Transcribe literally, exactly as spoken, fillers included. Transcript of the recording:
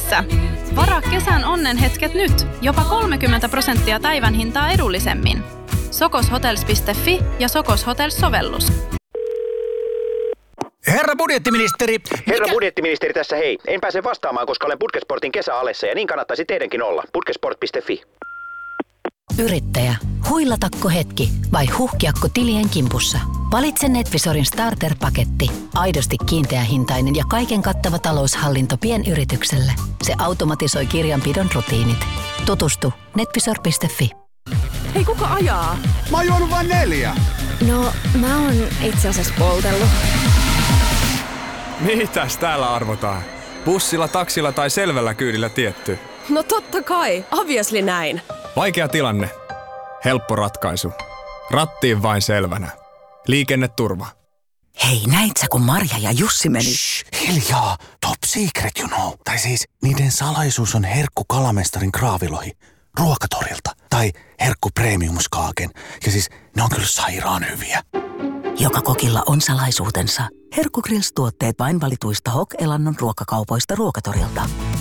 Helsingissä. Varaa kesän onnenhetket nyt. Jopa kolmekymmentä prosenttia päivän hintaa edullisemmin. sokoshotels piste fi ja Sokos Hotels-sovellus. Herra budjettiministeri! Herra mikä... budjettiministeri tässä hei. En pääse vastaamaan, koska olen Putkesportin kesäalessa ja niin kannattaisi teidänkin olla. putkesport piste fi. Yrittäjä, huilatako hetki vai huhkiakko tilien kimpussa? Valitse NetVisorin starter-paketti. Aidosti kiinteähintainen ja kaiken kattava taloushallinto pienyritykselle. Se automatisoi kirjanpidon rutiinit. Tutustu netvisor piste fi. Hei, kuka ajaa? Mä oon juonut vain neljä. No, mä oon itse asiassa poltellut. Mitäs täällä arvotaan? Bussilla, taksilla tai selvällä kyydillä tietty? No totta kai, obviously näin. Vaikea tilanne. Helppo ratkaisu. Rattiin vain selvänä. Liikenneturva. Hei, näit sä kun Marja ja Jussi meni? Shh, hiljaa. Top secret, you know. Tai siis, niiden salaisuus on herkku kalamestarin kraavilohi. Ruokatorilta. Tai herkku premiumskaaken. Ja siis, ne on kyllä sairaan hyviä. Joka kokilla on salaisuutensa. Herkku Grills-tuotteet vain valituista Hok-elannon ruokakaupoista Ruokatorilta.